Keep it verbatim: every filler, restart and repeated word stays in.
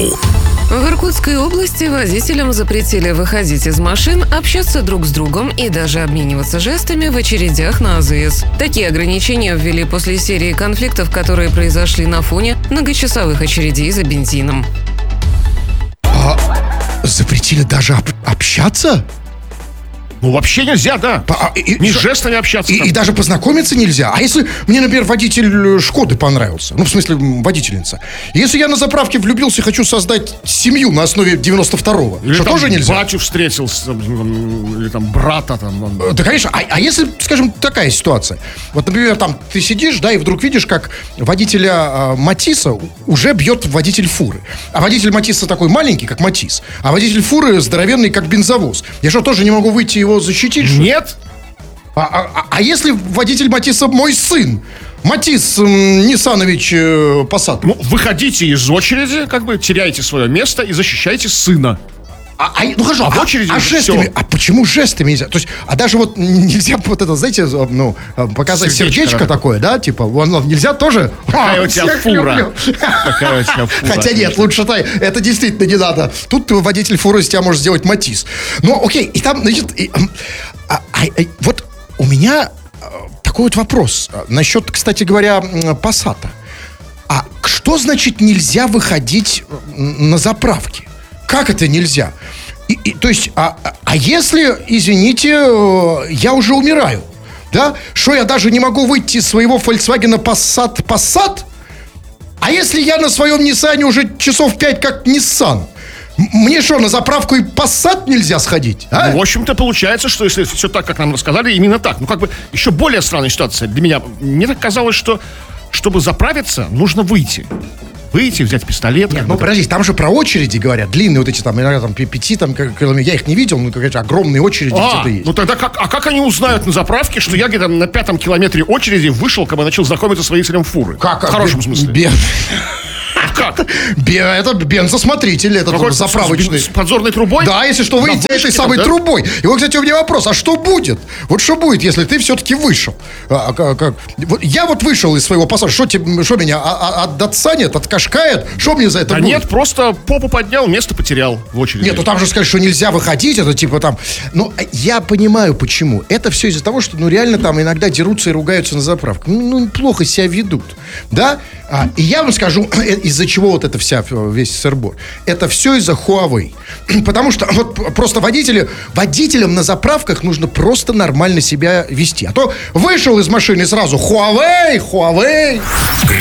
В Иркутской области водителям запретили выходить из машин, общаться друг с другом и даже обмениваться жестами в очередях на АЗС. Такие ограничения ввели после серии конфликтов, которые произошли на фоне многочасовых очередей за бензином. А запретили даже об- общаться? Ну, вообще нельзя, да. А, и, Не и, с жестами общаться. и, там. и даже познакомиться нельзя. А если мне, например, водитель Шкоды понравился? Ну, в смысле, водительница. Если я на заправке влюбился и хочу создать семью на основе девяносто второго, Или что там тоже нельзя? батю встретил, или там брата там. Да, конечно. А, а если, скажем, такая ситуация? Вот, например, там ты сидишь, да, и вдруг видишь, как водителя э, Матиса уже бьет водитель фуры. А водитель Матиса такой маленький, как Матис. А водитель фуры здоровенный, как бензовоз. Я что, тоже не могу выйти его защитить? Что? Нет. А, а, а если водитель Матиса мой сын? Матис м, Ниссанович э, Пассат. Ну, выходите из очереди, как бы теряете свое место и защищаете сына. А, а, ну хорошо, А в а, очереди а же жестами, всё. а почему жестами нельзя? То есть, а даже вот нельзя вот это, знаете, ну, показать Сердечко, сердечко, да. такое, да, типа, вон, нельзя тоже? Какая А, у тебя всех фура. люблю. Какая у тебя фура. Хотя нет, лучше это, это действительно не надо. Тут водитель фуры из тебя может сделать Матис. Ну, окей, и там, значит, и, а, а, а, вот у меня такой вот вопрос насчет, кстати говоря, Пассата. А что значит нельзя выходить на заправки? Как это нельзя? И, и, то есть, а, а если, извините, я уже умираю, да? Что я даже не могу выйти из своего Volkswagen Passat Passat? А если я на своем Ниссане уже часов пять как Nissan? Мне что, на заправку и Passat нельзя сходить? А? Ну, в общем-то, получается, что если все так, как нам рассказали, именно так. Ну, как бы, еще более странная ситуация для меня. Мне так казалось, что, чтобы заправиться, нужно выйти. Выйти, взять пистолет. Нет, ну подожди, там же про очереди говорят, длинные вот эти там, иногда там пяти там километров, я их не видел, ну, конечно, огромные очереди А, где-то есть. ну тогда как, а как они узнают на заправке, что я где-то на пятом километре очереди вышел, когда начал знакомиться с водителем фуры? Как? В хорошем Бе- смысле. бе- Как? бе- это бензосмотритель, это Какой-то заправочный. С, с подзорной трубой? Да, если что, выйдете На вышке этой самой там, да? трубой. И вот, кстати, у меня вопрос, а что будет? Вот что будет, если ты все-таки вышел? А, как, как? Вот я вот вышел из своего пассажа, что, тебе- что меня а- а- отдатсанет, откашкает? Что мне за это Да будет? нет, просто попу поднял, место потерял в очереди. Нет, ну там же сказать, что нельзя выходить, это типа там... Ну, я понимаю, почему. Это все из-за того, что, ну, реально там иногда дерутся и ругаются на заправках. Ну, ну, плохо себя ведут, да? А, и я вам скажу, из-за чего вот это вся, весь сырбор. Это все из-за Huawei. Потому что вот просто водители, водителям на заправках нужно просто нормально себя вести. А то вышел из машины и сразу Huawei, Huawei.